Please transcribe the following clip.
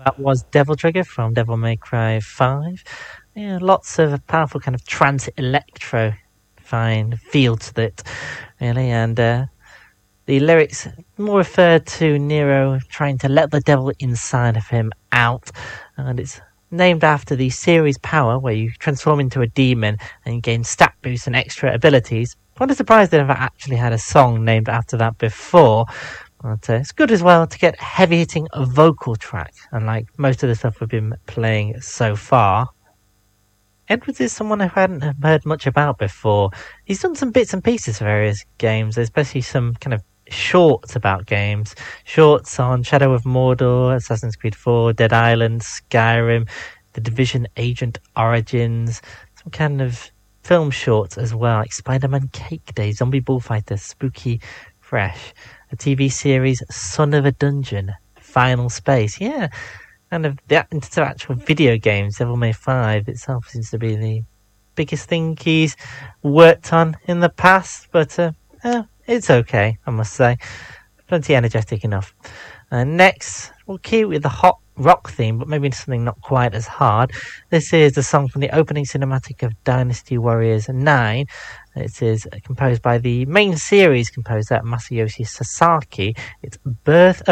That was Devil Trigger from Devil May Cry 5. Yeah, lots of powerful kind of trance electro fine feel to it, really, and the lyrics more refer to Nero trying to let the devil inside of him out, and it's named after the series power where you transform into a demon and you gain stat boosts and extra abilities. I'm kind of surprised they never actually had a song named after that before. But it's good as well to get a heavy-hitting vocal track, unlike most of the stuff we've been playing so far. Edwards is someone I hadn't heard much about before. He's done some bits and pieces for various games, especially some kind of shorts about games. Shorts on Shadow of Mordor, Assassin's Creed 4, Dead Island, Skyrim, The Division Agent Origins, some kind of film shorts as well, like Spider-Man Cake Day, Zombie Bullfighter, Spooky Fresh, a TV series, Son of a Dungeon, Final Space. Yeah, and into actual video games, Devil May 5 itself seems to be the biggest thing he's worked on in the past, but it's okay, I must say. Plenty energetic enough. Next, we'll keep with the hot rock theme, but maybe something not quite as hard. This is the song from the opening cinematic of Dynasty Warriors 9. It is composed by the main series composer Masayoshi Sasaki. It's Birth of